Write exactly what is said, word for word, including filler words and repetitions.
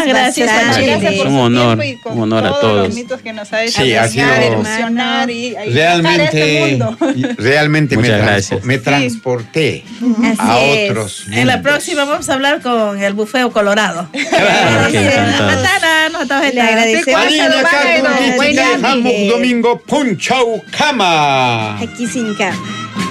Muchísimas gracias, bastante. gracias por un su honor, tiempo y con un honor a todos todos. los mitos que nos ha hecho Sí, ha sido evolucionar y, y realmente, viajar a este mundo. realmente me, Muchas transpo- gracias. me transporté Así a es. otros En la mundos. próxima vamos a hablar con el bufeo colorado. Ok, encantados. Matana, no estaba Le agradecemos. Marina Bueno, Kakun, bueno, Kichikay, Hamuk, Miguel. Domingo, Punchau, Kama. Aquí sin cama.